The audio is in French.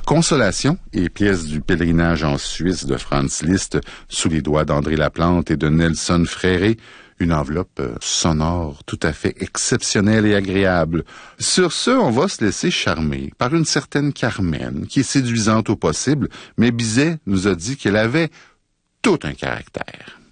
Consolation et pièce du pèlerinage en Suisse de Franz Liszt sous les doigts d'André Laplante et de Nelson Fréré. Une enveloppe sonore tout à fait exceptionnelle et agréable. Sur ce, on va se laisser charmer par une certaine Carmen, qui est séduisante au possible, mais Bizet nous a dit qu'elle avait tout un caractère.